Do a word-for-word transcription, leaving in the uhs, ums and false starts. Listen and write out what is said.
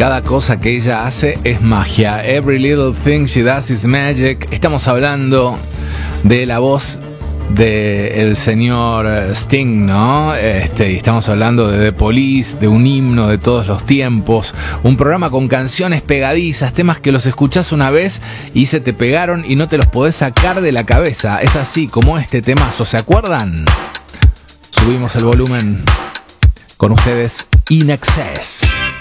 Cada cosa que ella hace es magia. Every little thing she does is magic. Estamos hablando de la voz del señor Sting, ¿no? Este, y estamos hablando de The Police, de un himno de todos los tiempos, un programa con canciones pegadizas, temas que los escuchás una vez y se te pegaron y no te los podés sacar de la cabeza. Es así como este temazo, ¿se acuerdan? Subimos el volumen. Con ustedes, In Excess.